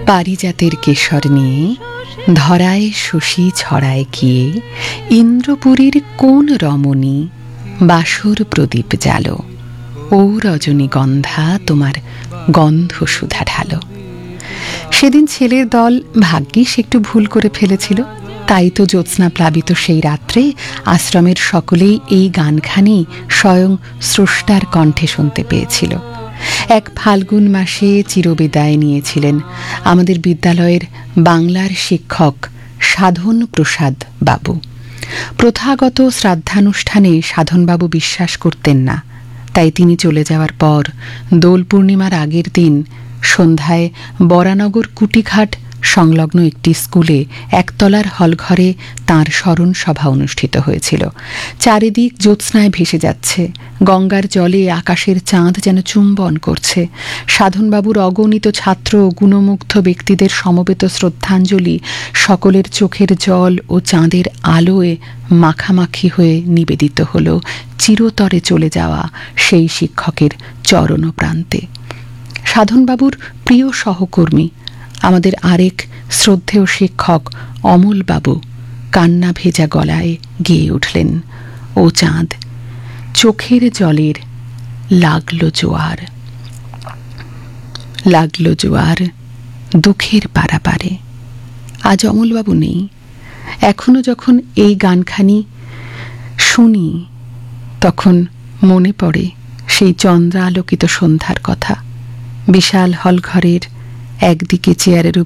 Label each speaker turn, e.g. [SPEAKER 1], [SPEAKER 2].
[SPEAKER 1] পারিজাতের কেশর নিয়ে ধরায় শশী ছড়ায় গিয়ে ইন্দ্রপুরীর কোন রমণী বাসর প্রদীপ জালো, ও রজনীগন্ধা তোমার গন্ধ সুধা ঢালো। সেদিন ছেলের দল ভাগ্যিস একটু ভুল করে ফেলেছিল, তাই তো জ্যোৎস্না প্লাবিত সেই রাত্রে আশ্রমের সকলেই এই গানখানি স্বয়ং স্রষ্টার কণ্ঠে শুনতে পেয়েছিল। এক ফাল্গুন মাসে চিরবিদায় নিয়েছিলেন আমাদের বিদ্যালয়ের বাংলার শিক্ষক সাধন প্রসাদ বাবু। প্রথাগত শ্রাদ্ধানুষ্ঠানে সাধনবাবু বিশ্বাস করতেন না, তাই তিনি চলে যাওয়ার পর দোল পূর্ণিমার আগের দিন সন্ধ্যায় বরানগর কুটিঘাট সংলগ্ন একটি স্কুলে একতলার হলঘরে তাঁর স্মরণ সভা অনুষ্ঠিত হয়েছিল। চারিদিক জ্যোৎস্নায় ভেসে যাচ্ছে, গঙ্গার জলে আকাশের চাঁদ যেন চুম্বন করছে। সাধনবাবুর অগণিত ছাত্র ও গুণমুগ্ধ ব্যক্তিদের সমবেত শ্রদ্ধাঞ্জলি সকলের চোখের জল ও চাঁদের আলোয় মাখামাখি হয়ে নিবেদিত হল চিরতরে চলে যাওয়া সেই শিক্ষকের চরণ প্রান্তে। সাধনবাবুর প্রিয় সহকর্মী আমাদের আরেক শ্রদ্ধেয় শিক্ষক অমলবাবু কান্না ভেজা গলায় গেয়ে উঠলেন, ও চাঁদ চোখের জলের লাগলো জোয়ার, লাগলো জোয়ার দুঃখের পারাপারে। আজ অমলবাবু নেই। এখনো যখন এই গানখানি শুনি তখন মনে পড়ে সেই চন্দ্রালোকিত সন্ধ্যার কথা। বিশাল হলঘরের একদিকে চেয়ারের